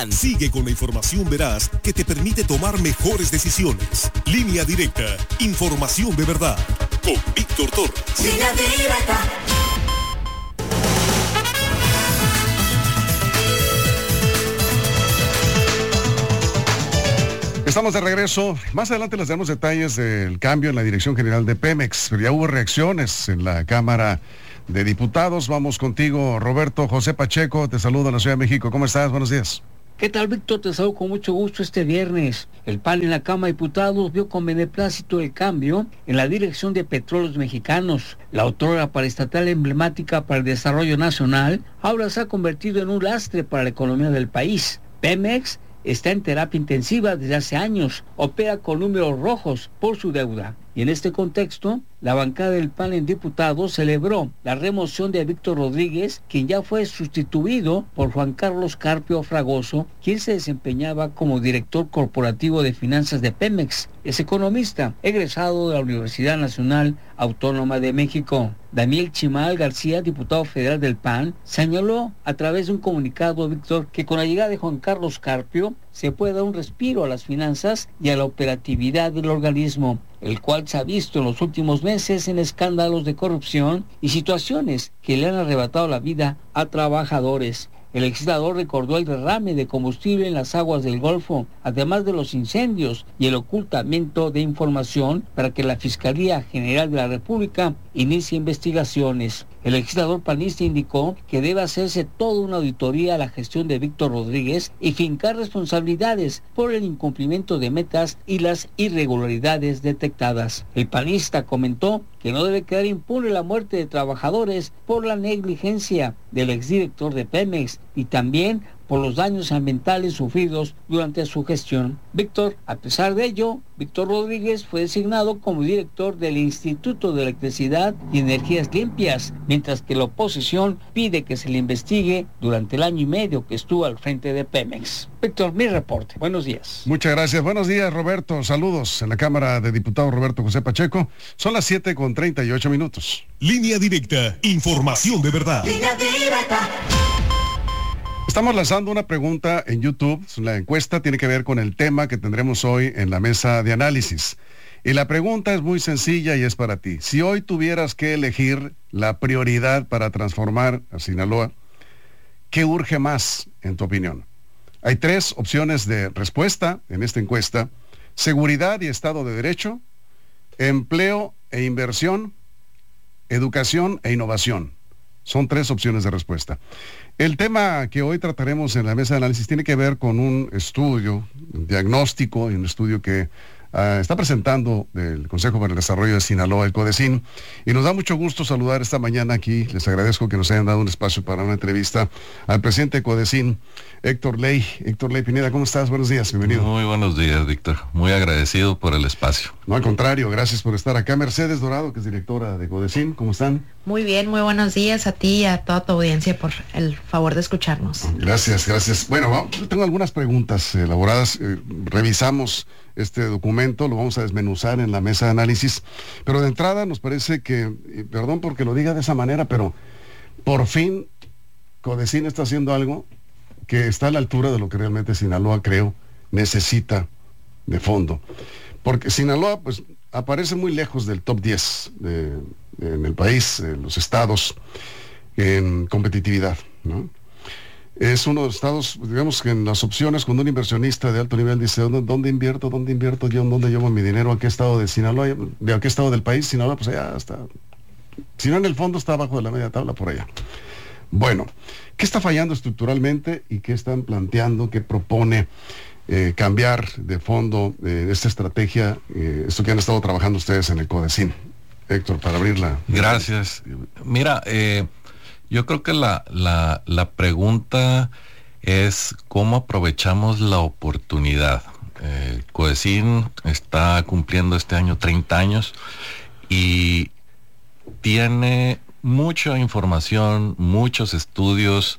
Sigue con la información veraz que te permite tomar mejores decisiones. Línea Directa, información de verdad. Con Víctor Torres. Línea Directa. Estamos de regreso. Más adelante les damos detalles del cambio en la dirección general de Pemex. Pero ya hubo reacciones en la Cámara de Diputados. Vamos contigo, Roberto José Pacheco. Te saludo en la Ciudad de México. ¿Cómo estás? Buenos días. ¿Qué tal, Víctor? Te saludo con mucho gusto este viernes. El PAN en la Cámara de Diputados vio con beneplácito el cambio en la dirección de Petróleos Mexicanos. La autora paraestatal emblemática para el desarrollo nacional ahora se ha convertido en un lastre para la economía del país. Pemex está en terapia intensiva desde hace años, opera con números rojos por su deuda. Y en este contexto, la bancada del PAN en diputados celebró la remoción de Víctor Rodríguez, quien ya fue sustituido por Juan Carlos Carpio Fragoso, quien se desempeñaba como director corporativo de finanzas de Pemex. Es economista, egresado de la Universidad Nacional Autónoma de México. Daniel Chimal García, diputado federal del PAN, señaló a través de un comunicado, Víctor, que con la llegada de Juan Carlos Carpio se puede dar un respiro a las finanzas y a la operatividad del organismo, el cual se ha visto en los últimos meses en escándalos de corrupción y situaciones que le han arrebatado la vida a trabajadores. El legislador recordó el derrame de combustible en las aguas del Golfo, además de los incendios y el ocultamiento de información para que la Fiscalía General de la República inicie investigaciones. El legislador panista indicó que debe hacerse toda una auditoría a la gestión de Víctor Rodríguez y fincar responsabilidades por el incumplimiento de metas y las irregularidades detectadas. El panista comentó que no debe quedar impune la muerte de trabajadores por la negligencia del exdirector de Pemex y también por los daños ambientales sufridos durante su gestión. Víctor, a pesar de ello, Víctor Rodríguez fue designado como director del Instituto de Electricidad y Energías Limpias, mientras que la oposición pide que se le investigue durante el año y medio que estuvo al frente de Pemex. Víctor, mi reporte. Buenos días. Muchas gracias. Buenos días, Roberto. Saludos en la Cámara de Diputados, Roberto José Pacheco. Son las 7:38. Línea Directa, información de verdad. Línea Directa. Estamos lanzando una pregunta en YouTube. La encuesta tiene que ver con el tema que tendremos hoy en la mesa de análisis. Y la pregunta es muy sencilla y es para ti. Si hoy tuvieras que elegir la prioridad para transformar a Sinaloa, ¿qué urge más, en tu opinión? Hay 3 opciones de respuesta en esta encuesta: seguridad y Estado de Derecho, empleo e inversión, educación e innovación. Son 3 opciones de respuesta. El tema que hoy trataremos en la mesa de análisis tiene que ver con un estudio, un diagnóstico, y un estudio que está presentando el Consejo para el Desarrollo de Sinaloa, el CODESIN, y nos da mucho gusto saludar esta mañana aquí. Les agradezco que nos hayan dado un espacio para una entrevista al presidente de CODESIN, Héctor Ley. Héctor Ley Pineda, ¿cómo estás? Buenos días, bienvenido. Muy buenos días, Víctor. Muy agradecido por el espacio. No, al contrario, gracias por estar acá. Mercedes Dorado, que es directora de CODESIN, ¿cómo están? Muy bien, muy buenos días a ti y a toda tu audiencia por el favor de escucharnos. Gracias. Bueno, tengo algunas preguntas elaboradas. Revisamos este documento, lo vamos a desmenuzar en la mesa de análisis, pero de entrada nos parece que, perdón porque lo diga de esa manera, pero por fin CODESIN está haciendo algo que está a la altura de lo que realmente Sinaloa, creo, necesita de fondo. Porque Sinaloa, pues, aparece muy lejos del top 10 en el país, en los estados, en competitividad, ¿no? Es uno de los estados, digamos que en las opciones, cuando un inversionista de alto nivel dice, ¿dónde invierto yo? ¿Dónde llevo mi dinero? ¿A qué estado de Sinaloa? ¿De a qué estado del país? Sinaloa, pues allá está. Si no, en el fondo está abajo de la media tabla, por allá. Bueno, ¿qué está fallando estructuralmente y qué están planteando, qué propone cambiar de fondo esta estrategia, esto que han estado trabajando ustedes en el CODESIN? Héctor, para abrirla. Gracias. Mira, yo creo que la pregunta es cómo aprovechamos la oportunidad. CODESIN está cumpliendo este año 30 años y tiene mucha información, muchos estudios,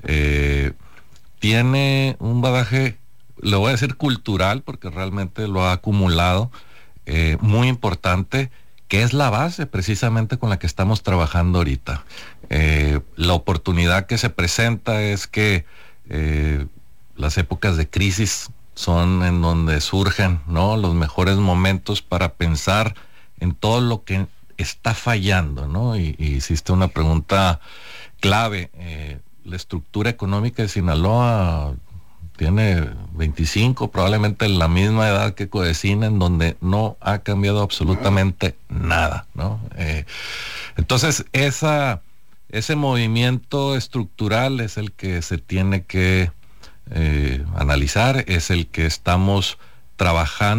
tiene un bagaje, le voy a decir cultural, porque realmente lo ha acumulado, muy importante, que es la base precisamente con la que estamos trabajando ahorita. La oportunidad que se presenta es que las épocas de crisis son en donde surgen, ¿no?, los mejores momentos para pensar en todo lo que está fallando, ¿no? Y hiciste una pregunta clave. La estructura económica de Sinaloa tiene 25, probablemente la misma edad que Codecina, en donde no ha cambiado absolutamente nada, ¿no? Entonces, ese movimiento estructural es el que se tiene que analizar, es el que estamos trabajando